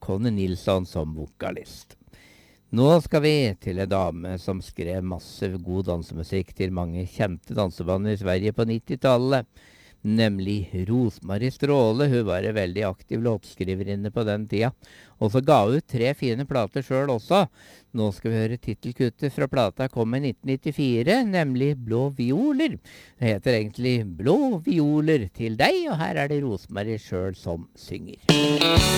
Conny Nilsson som vokalist. Nå skal vi til en dame som skrev masse god dansemusikk til mange kjente danseband i Sverige på 90-tallet, nemlig Rosmarie Stråle. Hun var en veldig aktiv låtskriverinne på den tida, og så ga hun 3 fine plater selv også. Nå skal vi høre titelkuttet fra plata kom i 1994, nemlig Blå violer. Det heter egentlig Blå violer til deg, og her er det Rosmarie selv som synger.